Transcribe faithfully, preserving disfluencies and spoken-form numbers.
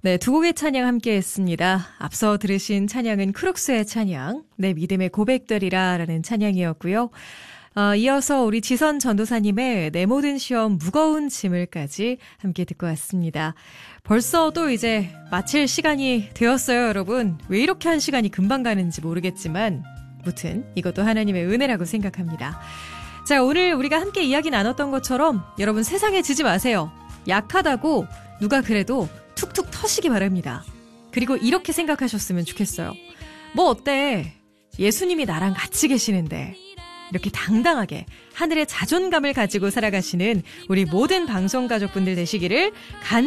네, 두 곡의 찬양 함께 했습니다. 앞서 들으신 찬양은 크룩스의 찬양, 내 믿음의 고백들이라 라는 찬양이었고요. 어, 이어서 우리 지선 전도사님의 내 모든 시험 무거운 짐을까지 함께 듣고 왔습니다. 벌써 또 이제 마칠 시간이 되었어요, 여러분. 왜 이렇게 한 시간이 금방 가는지 모르겠지만 무튼 이것도 하나님의 은혜라고 생각합니다. 자, 오늘 우리가 함께 이야기 나눴던 것처럼 여러분 세상에 지지 마세요. 약하다고 누가 그래도 툭툭 터시기 바랍니다. 그리고 이렇게 생각하셨으면 좋겠어요. 뭐 어때? 예수님이 나랑 같이 계시는데. 이렇게 당당하게 하늘의 자존감을 가지고 살아가시는 우리 모든 방송 가족분들 되시기를 간